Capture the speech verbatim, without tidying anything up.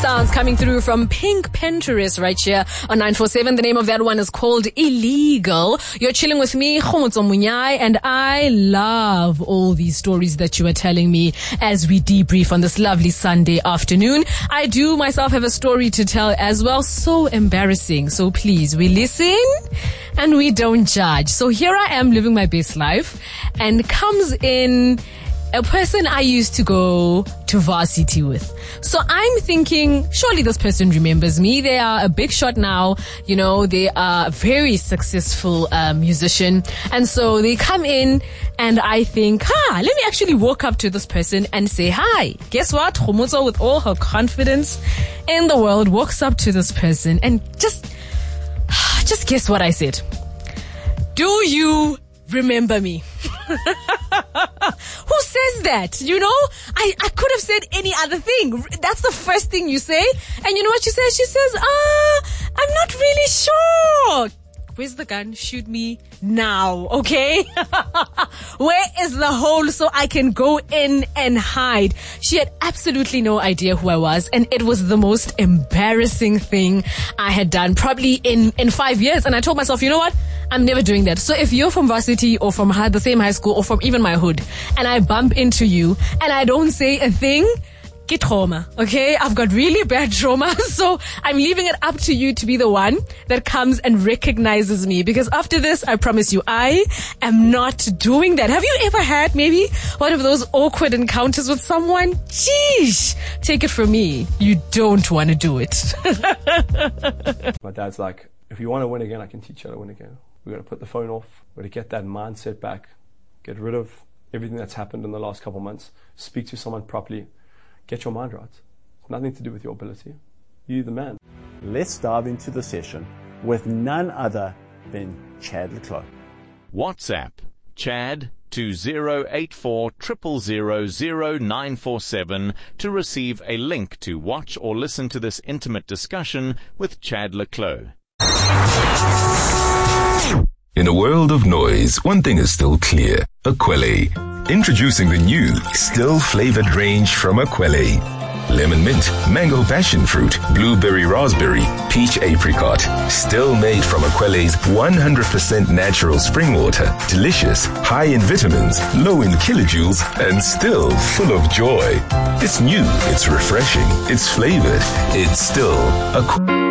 sounds coming through from Pink Pinterest right here on nine four seven. The name of that one is called Illegal. You're chilling with me, Khomotso Munyai, and I love all these stories that you are telling me as we debrief on this lovely Sunday afternoon. I do myself have a story to tell as well. So embarrassing. So please, we listen and we don't judge. So here I am living my best life, and comes in a person I used to go to varsity with. So I'm thinking, surely this person remembers me. They are a big shot now. You know, they are a very successful uh, musician. And so they come in and I think, ha, let me actually walk up to this person and say, hi. Guess what? Khomotso, with all her confidence in the world, walks up to this person and just, just guess what I said. Do you remember me? Who says that? You know, I, I could have said any other thing. That's the first thing you say. And you know what she says? She says, ah, I'm not really sure. Where's the gun? Shoot me now, okay? Where is the hole so I can go in and hide? She had absolutely no idea who I was, and it was the most embarrassing thing I had done probably in, in five years. And I told myself, you know what? I'm never doing that. So if you're from varsity or from the same high school or from even my hood, and I bump into you and I don't say a thing, get trauma, okay? I've got really bad trauma, so I'm leaving it up to you to be the one that comes and recognizes me, because after this, I promise you, I am not doing that. Have you ever had maybe one of those awkward encounters with someone? Jeez, take it from me, you don't want to do it. My dad's like, if you want to win again, I can teach you how to win again. We're going to put the phone off. We're going to get that mindset back. Get rid of everything that's happened in the last couple of months. Speak to someone properly. Get your mind right. It's nothing to do with your ability. You're the man. Let's dive into the session with none other than Chad le Clos. WhatsApp Chad to zero eight four zero zero zero zero nine four seven to receive a link to watch or listen to this intimate discussion with Chad le Clos. In a world of noise, one thing is still clear. Akwele. Introducing the new, still-flavored range from Akwele. Lemon mint, mango passion fruit, blueberry raspberry, peach apricot. Still made from Akwele's one hundred percent natural spring water. Delicious, high in vitamins, low in kilojoules, and still full of joy. It's new, it's refreshing, it's flavored, it's still Akwele.